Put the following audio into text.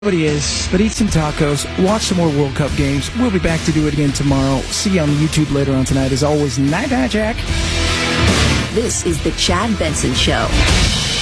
What he is, but eat some tacos, watch some more World Cup games. We'll be back to do it again tomorrow. See you on YouTube later on tonight. As always, night, Jack. This is the Chad Benson Show.